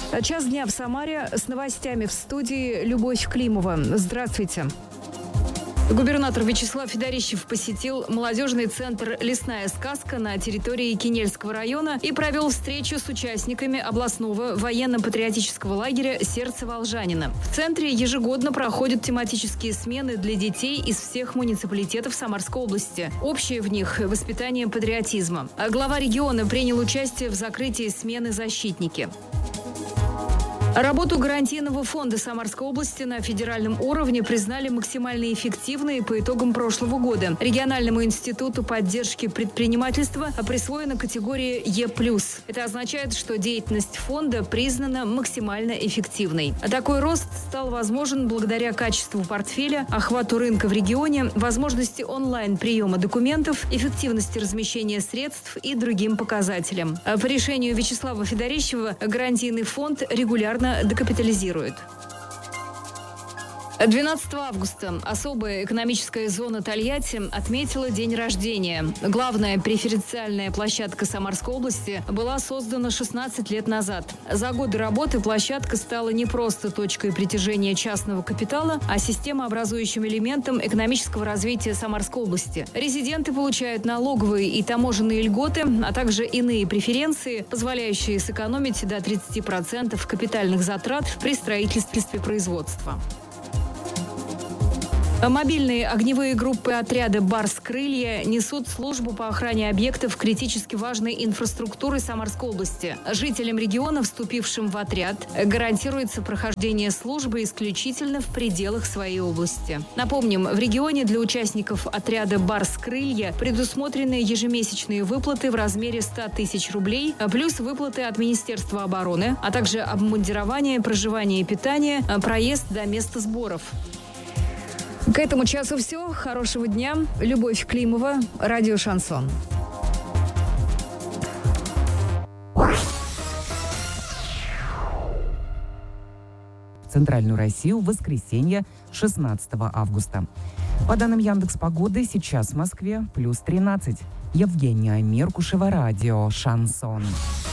Час дня в Самаре. С новостями в студии Любовь Климова. Здравствуйте. Губернатор Вячеслав Федорищев посетил молодежный центр «Лесная сказка» на территории Кинельского района и провел встречу с участниками областного военно-патриотического лагеря «Сердце волжанина». В центре ежегодно проходят тематические смены для детей из всех муниципалитетов Самарской области. Общее в них – воспитание патриотизма. А глава региона принял участие в закрытии смены «Защитники». Работу гарантийного фонда Самарской области на федеральном уровне признали максимально эффективной по итогам прошлого года. Региональному институту поддержки предпринимательства присвоена категория Е+. Это означает, что деятельность фонда признана максимально эффективной. Такой рост стал возможен благодаря качеству портфеля, охвату рынка в регионе, возможности онлайн-приема документов, эффективности размещения средств и другим показателям. По решению Вячеслава Федорищева гарантийный фонд регулярно декапитализирует. 12 августа особая экономическая зона Тольятти отметила день рождения. Главная преференциальная площадка Самарской области была создана 16 лет назад. За годы работы площадка стала не просто точкой притяжения частного капитала, а системообразующим элементом экономического развития Самарской области. Резиденты получают налоговые и таможенные льготы, а также иные преференции, позволяющие сэкономить до 30% капитальных затрат при строительстве производства. Мобильные огневые группы отряда «Барс-Крылья» несут службу по охране объектов критически важной инфраструктуры Самарской области. Жителям региона, вступившим в отряд, гарантируется прохождение службы исключительно в пределах своей области. Напомним, в регионе для участников отряда «Барс-Крылья» предусмотрены ежемесячные выплаты в размере 100 тысяч рублей, плюс выплаты от Министерства обороны, а также обмундирование, проживание и питание, проезд до места сборов. К этому часу все. Хорошего дня. Любовь Климова, радио «Шансон». В Центральную Россию в воскресенье 16 августа. По данным Яндекс.Погоды, сейчас в Москве +13. Евгения Меркушева, радио «Шансон».